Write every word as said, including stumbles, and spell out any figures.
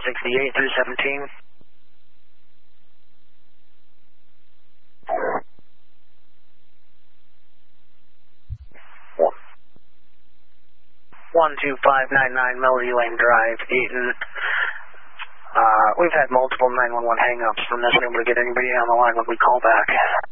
sixty-eight through seventeen. one two five nine nine Melody Lane Drive, Eaton. Uh, we've had multiple nine one one hang-ups from this. We're able to get anybody on the line when we call back.